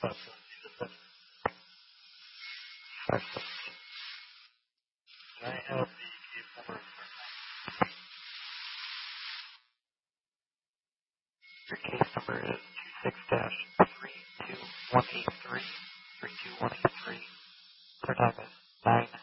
I have the case number. Your case number is 26-32183. 32183. Their time is 9:30.